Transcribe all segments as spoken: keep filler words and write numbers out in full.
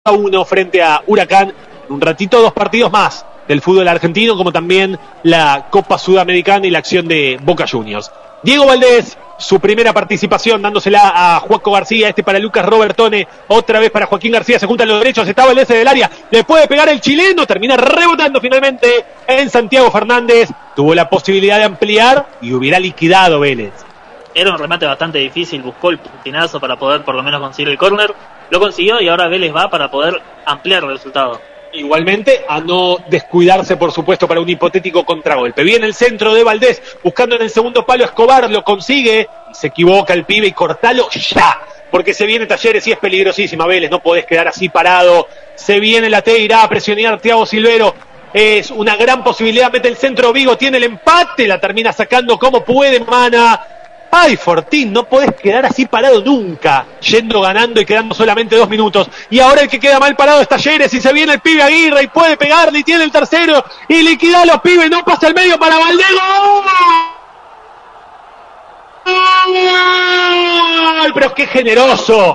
a uno frente a Huracán. Un ratito, dos partidos más del fútbol argentino, como también la Copa Sudamericana y la acción de Boca Juniors. Diego Valdés, su primera participación, dándosela a Juaco García, este para Lucas Robertone, otra vez para Joaquín García, se juntan los derechos, está Valdés del área, le puede pegar el chileno, termina rebotando finalmente en Santiago Fernández, tuvo la posibilidad de ampliar y hubiera liquidado Vélez. Era un remate bastante difícil, buscó el puntinazo para poder por lo menos conseguir el córner, lo consiguió y ahora Vélez va para poder ampliar el resultado. Igualmente, a no descuidarse, por supuesto, para un hipotético contragolpe. Viene el centro de Valdés, buscando en el segundo palo a Escobar, lo consigue, se equivoca el pibe y cortalo ya, porque se viene Talleres y es peligrosísima Vélez, no podés quedar así parado, se viene la T, irá a presionar Thiago Silvero, es una gran posibilidad, mete el centro Vigo, tiene el empate, la termina sacando como puede Mana. Ay, Fortín, no podés quedar así parado nunca, yendo ganando y quedando solamente dos minutos. Y ahora el que queda mal parado es Talleres, y se viene el pibe Aguirre y puede pegarle y tiene el tercero y liquida a los pibes, no pasa el medio para Valdés. ¡Gol! Pero qué generoso.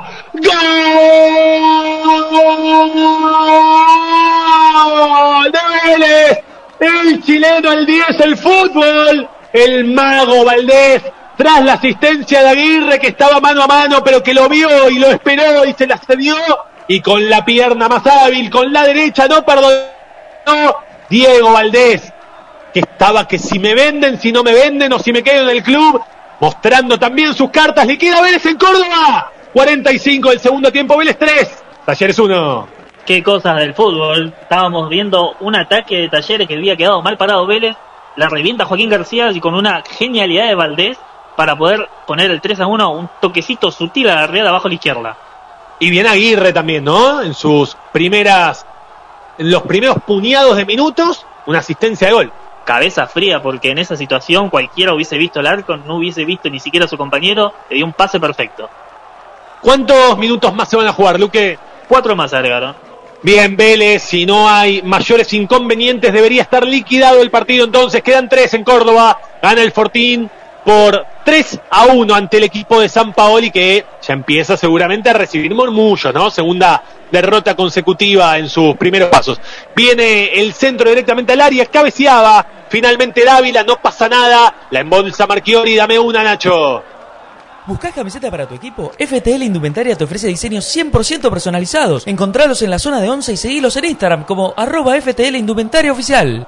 ¡Gol de Vélez! El chileno, el diez, el fútbol, el mago Valdés. Tras la asistencia de Aguirre, que estaba mano a mano, pero que lo vio y lo esperó y se la cedió, y con la pierna más hábil, con la derecha, no perdonó Diego Valdés, que estaba que si me venden, si no me venden, o si me quedo en el club, mostrando también sus cartas. Liquida Vélez en Córdoba, cuarenta y cinco del segundo tiempo, Vélez tres, Talleres uno. Qué cosas del fútbol, estábamos viendo un ataque de Talleres que había quedado mal parado Vélez, la revienta Joaquín García y con una genialidad de Valdés, para poder poner el tres a uno, un toquecito sutil a la real abajo a la izquierda. Y bien Aguirre también, ¿no? En sus primeras, en los primeros puñados de minutos, una asistencia de gol. Cabeza fría, porque en esa situación cualquiera hubiese visto el arco, no hubiese visto ni siquiera a su compañero, le dio un pase perfecto. ¿Cuántos minutos más se van a jugar, Luque? Cuatro más agregaron. Bien, Vélez, si no hay mayores inconvenientes, debería estar liquidado el partido entonces. Quedan tres en Córdoba, gana el Fortín por tres a uno ante el equipo de Sampaoli, que ya empieza seguramente a recibir murmullos, ¿no? Segunda derrota consecutiva en sus primeros pasos. Viene el centro directamente al área, cabeceaba finalmente Dávila, no pasa nada, la embolsa Marchiori, dame una, Nacho. ¿Buscás camiseta para tu equipo? F T L Indumentaria te ofrece diseños cien por ciento personalizados. Encontralos en la zona de Once y seguilos en Instagram como arroba F T L Indumentaria Oficial.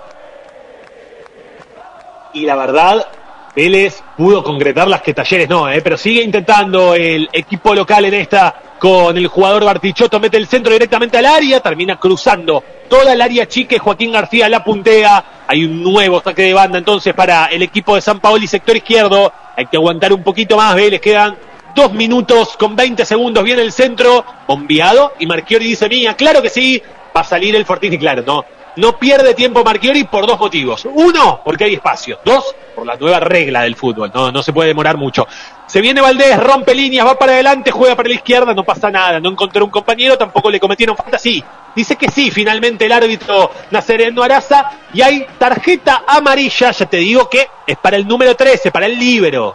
Y la verdad, Vélez pudo concretar las que Talleres no, eh, pero sigue intentando el equipo local en esta con el jugador Bartichotto, mete el centro directamente al área, termina cruzando toda el área chica, Joaquín García la puntea, hay un nuevo saque de banda entonces para el equipo de Sampaoli, sector izquierdo, hay que aguantar un poquito más, Vélez, quedan dos minutos con veinte segundos, viene el centro, bombeado, y Marchiori dice mía, claro que sí, va a salir el Fortín, y claro, no. No pierde tiempo Marchiori por dos motivos. Uno, porque hay espacio. Dos, por la nueva regla del fútbol. No, no se puede demorar mucho. Se viene Valdés, rompe líneas, va para adelante, juega para la izquierda, no pasa nada. No encontró un compañero, tampoco le cometieron falta. Sí, dice que sí, finalmente el árbitro Nazareno Araza. Y hay tarjeta amarilla, ya te digo que es para el número trece, para el líbero.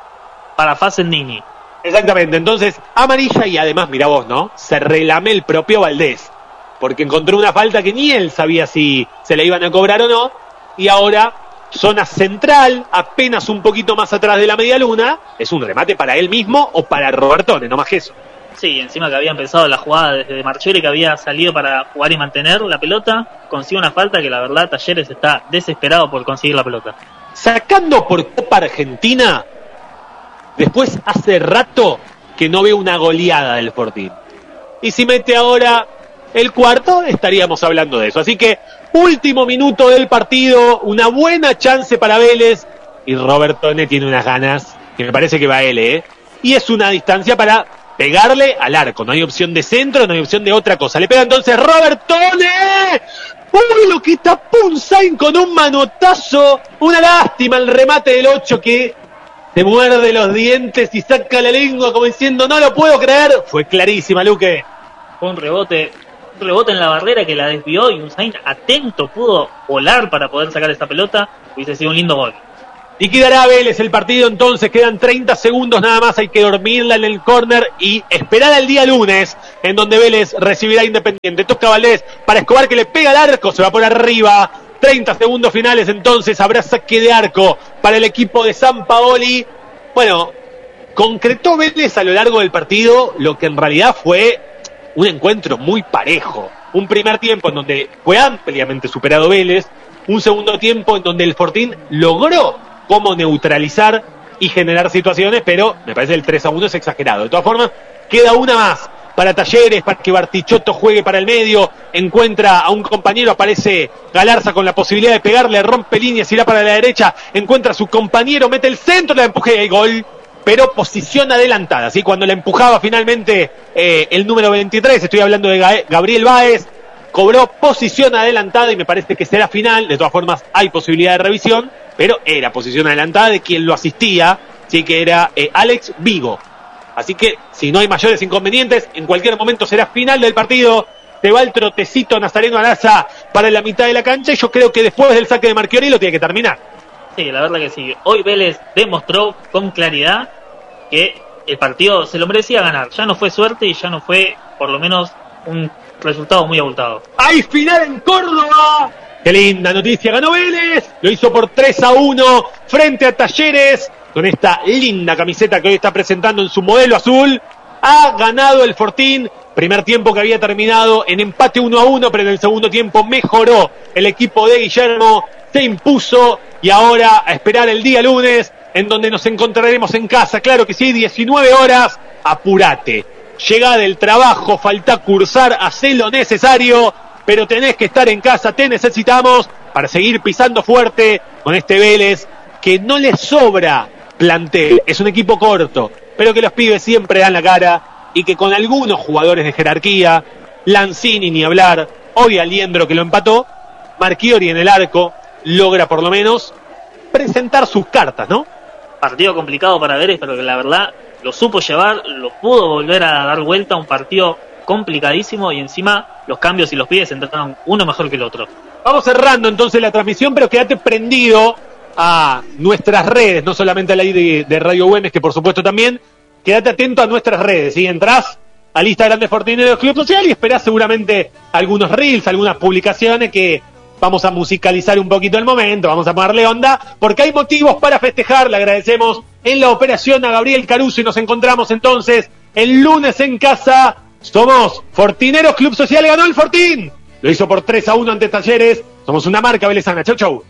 Para Fassendini. Exactamente, entonces amarilla y además, mira vos, ¿no? Se relame el propio Valdés, porque encontró una falta que ni él sabía si se la iban a cobrar o no, y ahora, zona central, apenas un poquito más atrás de la media luna, es un remate para él mismo o para Robertone, no más que eso. Sí, encima que había empezado la jugada desde Marchiori, que había salido para jugar y mantener la pelota, consigue una falta que la verdad Talleres está desesperado por conseguir la pelota. Sacando por Copa Argentina, después hace rato que no veo una goleada del Fortín. Y si mete ahora el cuarto, estaríamos hablando de eso. Así que, último minuto del partido, una buena chance para Vélez, y Robertone tiene unas ganas, que me parece que va a él, ¿eh? Y es una distancia para pegarle al arco, no hay opción de centro, no hay opción de otra cosa. Le pega entonces Robertone, ¡uy, lo que está Punzain con un manotazo! Una lástima el remate del ocho que se muerde los dientes y saca la lengua como diciendo, no lo puedo creer. Fue clarísima, Luque. Fue un rebote rebote en la barrera que la desvió y Punzain atento pudo volar para poder sacar esta pelota, hubiese sido un lindo gol. Liquidará Vélez el partido, entonces quedan treinta segundos nada más, hay que dormirla en el córner y esperar al día lunes, en donde Vélez recibirá Independiente. Toca Valdés para Escobar, que le pega al arco, se va por arriba. treinta segundos finales, entonces habrá saque de arco para el equipo de Sampaoli. Bueno, concretó Vélez a lo largo del partido lo que en realidad fue un encuentro muy parejo. Un primer tiempo en donde fue ampliamente superado Vélez, un segundo tiempo en donde el Fortín logró cómo neutralizar y generar situaciones, pero me parece el tres a uno es exagerado. De todas formas, queda una más para Talleres, para que Bartichotto juegue para el medio, encuentra a un compañero, aparece Galarza con la posibilidad de pegarle, rompe líneas, irá para la derecha, encuentra a su compañero, mete el centro, la empuje y hay gol, pero posición adelantada, ¿sí? Cuando la empujaba finalmente eh, el número veintitrés, estoy hablando de Ga- Gabriel Báez, cobró posición adelantada y me parece que será final. De todas formas hay posibilidad de revisión, pero era posición adelantada de quien lo asistía, sí, que era eh, Alex Vigo. Así que si no hay mayores inconvenientes, en cualquier momento será final del partido. Te va el trotecito Nazareno Araza para la mitad de la cancha y yo creo que después del saque de Marchiori lo tiene que terminar. Sí, la verdad que sí. Hoy Vélez demostró con claridad que el partido se lo merecía ganar. Ya no fue suerte y ya no fue, por lo menos, un resultado muy abultado. ¡Hay final en Córdoba! ¡Qué linda noticia! Ganó Vélez, lo hizo por tres a uno frente a Talleres, con esta linda camiseta que hoy está presentando en su modelo azul. Ha ganado el Fortín, primer tiempo que había terminado en empate uno a uno, pero en el segundo tiempo mejoró el equipo de Guillermo, se impuso y ahora a esperar el día lunes, en donde nos encontraremos en casa, claro que sí, diecinueve horas, apurate. Llegá del trabajo, falta cursar, hacé lo necesario, pero tenés que estar en casa, te necesitamos para seguir pisando fuerte con este Vélez, que no le sobra plantel, es un equipo corto, pero que los pibes siempre dan la cara y que con algunos jugadores de jerarquía, Lanzini ni hablar, hoy Aliendro que lo empató, Marchiori en el arco, logra por lo menos presentar sus cartas, ¿no? Partido complicado para Vélez, pero que la verdad lo supo llevar, lo pudo volver a dar vuelta, un partido complicadísimo y encima los cambios y los pies entraron uno mejor que el otro. Vamos cerrando entonces la transmisión, pero quédate prendido a nuestras redes, no solamente a la de, de Radio Güemes, que por supuesto también, quédate atento a nuestras redes, ¿sí? Entrás al Instagram de Fortineros Club Social y esperás seguramente algunos reels, algunas publicaciones que vamos a musicalizar un poquito el momento, vamos a ponerle onda, porque hay motivos para festejar. Le agradecemos en la operación a Gabriel Caruso y nos encontramos entonces el lunes en casa. Somos Fortineros Club Social, ganó el Fortín, lo hizo por tres a uno ante Talleres, somos una marca velezana. Chau chau.